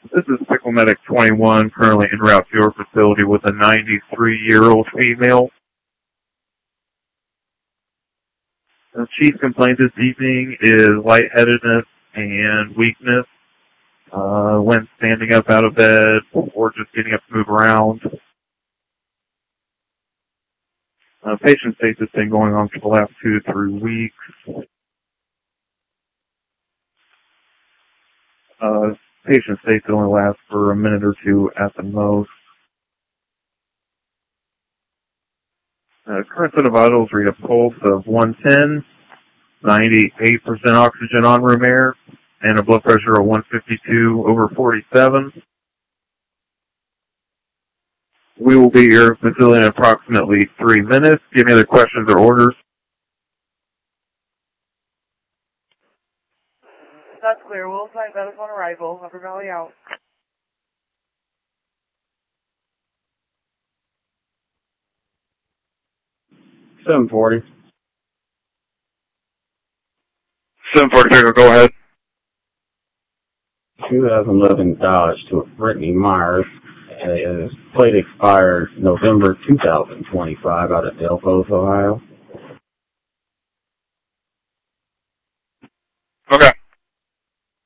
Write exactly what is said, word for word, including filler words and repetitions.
This is Pickle Medic twenty-one, currently en route to your facility with a ninety-three-year-old female. The chief complaint this evening is lightheadedness and weakness uh, when standing up out of bed or just getting up to move around. Uh, patient states has been going on for the last two to three weeks. Uh, patient states only last for a minute or two at the most. Uh, current set of vitals read a pulse of one ten, ninety-eight percent oxygen on room air, and a blood pressure of one fifty-two over forty-seven. We will be at your facility in approximately three minutes. Do you have any other questions or orders? That's clear. We'll assign that is on arrival. Upper Valley out. seven forty. seven forty, go ahead. two thousand eleven Dodge to a Brittany Myers. Uh, plate expired November two thousand twenty-five out of Delphos, Ohio.